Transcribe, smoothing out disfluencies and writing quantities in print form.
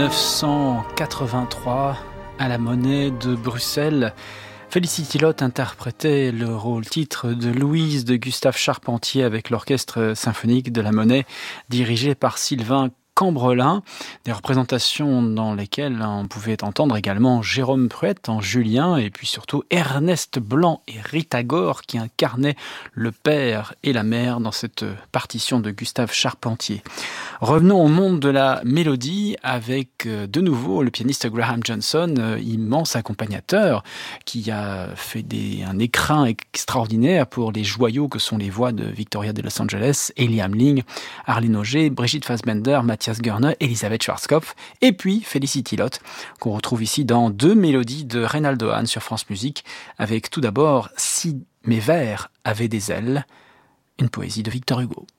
1983, à la Monnaie de Bruxelles, Felicity Lott interprétait le rôle-titre de Louise de Gustave Charpentier avec l'orchestre symphonique de la Monnaie, dirigé par Sylvain Cambrelin, des représentations dans lesquelles on pouvait entendre également Jérôme Pruett en Julien et puis surtout Ernest Blanc et Rita Gore qui incarnaient le père et la mère dans cette partition de Gustave Charpentier. Revenons au monde de la mélodie avec de nouveau le pianiste Graham Johnson, immense accompagnateur qui a fait un écrin extraordinaire pour les joyaux que sont les voix de Victoria de Los Angeles, Ellie Hamling, Arlene Auger, Brigitte Fassbender, Matthias Görner, Elisabeth Schwarzkopf et puis Felicity Lott qu'on retrouve ici dans deux mélodies de Reynaldo Hahn sur France Musique avec tout d'abord Si mes vers avaient des ailes, une poésie de Victor Hugo.